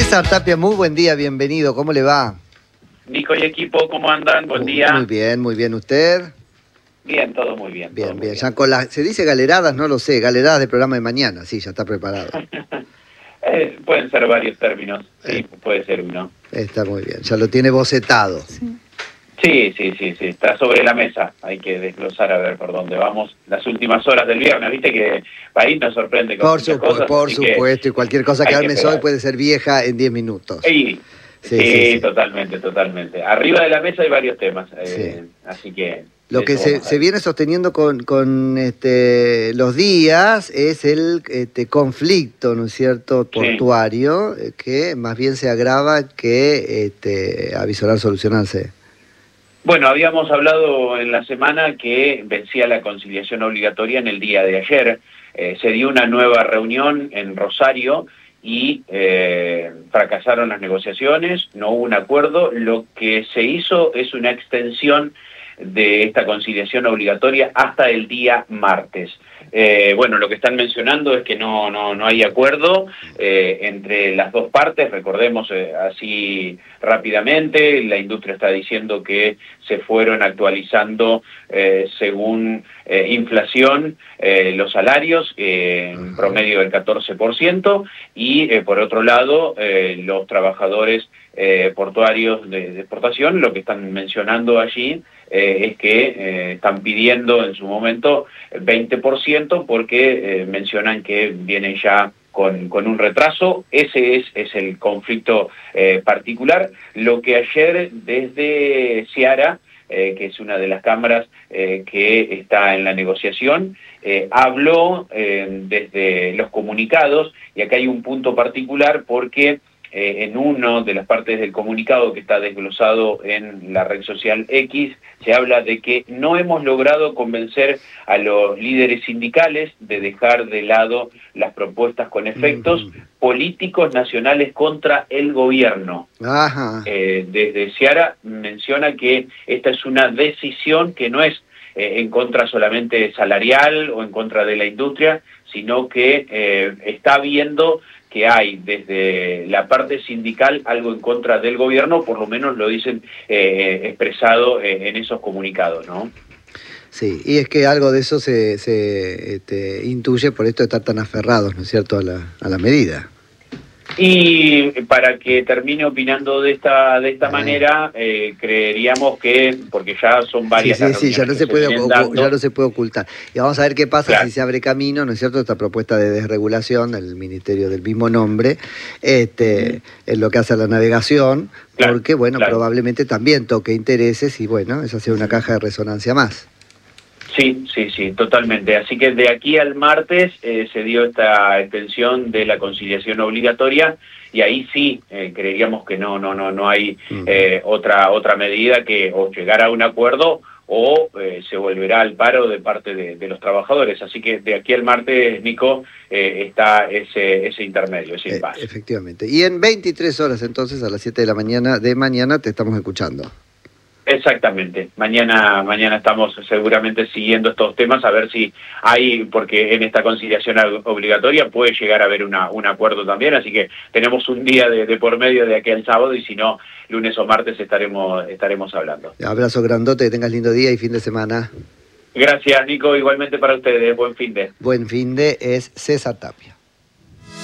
César Tapia, muy buen día, bienvenido, ¿cómo le va? Nico y equipo, ¿cómo andan? Buen día. Muy bien, ¿usted? Bien, todo muy bien. Bien, todo muy bien, bien. ya con las, se dice galeradas, no lo sé, galeradas del programa de mañana, sí, ya está preparado. Pueden ser varios términos, sí, puede ser uno. Está muy bien, ya lo tiene bocetado. Sí, está sobre la mesa, hay que desglosar a ver por dónde vamos. Las últimas horas del viernes, viste que país nos sorprende con muchas cosas. Por supuesto, y cualquier cosa que armes hoy puede ser vieja en 10 minutos. Sí, totalmente. Arriba de la mesa hay varios temas, así que... Lo que se viene sosteniendo con los días es el conflicto, ¿no es cierto?, portuario, que más bien se agrava que avisorar solucionarse. Bueno, habíamos hablado en la semana que vencía la conciliación obligatoria en el día de ayer. Se dio una nueva reunión en Rosario y fracasaron las negociaciones, no hubo un acuerdo. Lo que se hizo es una extensión de esta conciliación obligatoria hasta el día martes. Bueno, lo que están mencionando es que no hay acuerdo entre las dos partes. Recordemos así rápidamente, la industria está diciendo que se fueron actualizando según inflación los salarios en promedio del 14%, y por otro lado los trabajadores portuarios de exportación lo que están mencionando allí es que están pidiendo en su momento 20% porque mencionan que vienen ya con un retraso. Ese es el conflicto particular. Lo que ayer desde Ciara, que es una de las cámaras que está en la negociación, habló desde los comunicados, y acá hay un punto particular porque en una de las partes del comunicado que está desglosado en la red social X, se habla de que no hemos logrado convencer a los líderes sindicales de dejar de lado las propuestas con efectos políticos nacionales contra el gobierno. Desde Ciara menciona que esta es una decisión que no es en contra solamente salarial o en contra de la industria, sino que está viendo que hay desde la parte sindical algo en contra del gobierno, por lo menos lo dicen expresado en esos comunicados, ¿no? Sí, y es que algo de eso se intuye por esto de estar tan aferrados, ¿no es cierto?, a la medida. Y para que termine opinando de esta manera, creeríamos que, porque ya son varias las reuniones ya no se puede ocultar. Y vamos a ver qué pasa si se abre camino, ¿no es cierto?, esta propuesta de desregulación del Ministerio del mismo nombre, en lo que hace a la navegación, porque, bueno, probablemente también toque intereses y, bueno, esa sea una caja de resonancia más. Sí, totalmente. Así que de aquí al martes se dio esta extensión de la conciliación obligatoria, y ahí sí creeríamos que no hay otra medida que o llegar a un acuerdo o se volverá al paro de parte de los trabajadores. Así que de aquí al martes, Nico, está ese intermedio, ese impasse. Efectivamente. Y en 23 horas entonces, a las 7 de la mañana te estamos escuchando. Exactamente. Mañana estamos seguramente siguiendo estos temas, a ver si hay, porque en esta conciliación obligatoria puede llegar a haber un acuerdo también, así que tenemos un día de por medio de aquel sábado, y si no, lunes o martes estaremos hablando. Abrazo grandote, que tengas lindo día y fin de semana. Gracias, Nico, igualmente para ustedes. Buen finde. Buen finde es César Tapia.